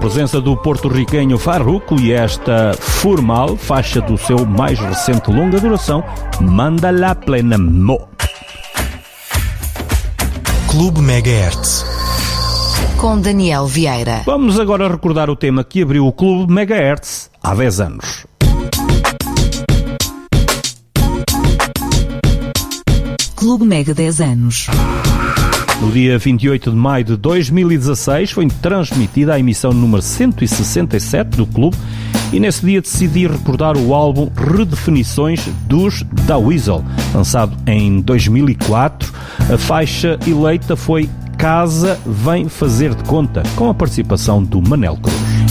presença do porto-riquenho Farruko e esta Formal, faixa do seu mais recente longa duração, Manda la Plena Mo. Clube Megahertz com Daniel Vieira. Vamos agora recordar o tema que abriu o Clube Megahertz há 10 anos. Clube Mega 10 anos. No dia 28 de maio de 2016 foi transmitida a emissão número 167 do clube e nesse dia decidi recordar o álbum Redefinições dos Da Weasel, lançado em 2004. A faixa eleita foi Casa Vem Fazer de Conta, com a participação do Manel Cruz.